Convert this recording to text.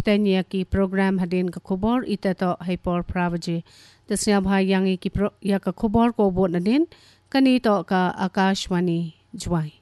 petanya ki program hadin ka khobor ita to hyper pravaji tasnya bhai yangi ki ya ka khobor ko bot nadin kani to ka Akashwani jwai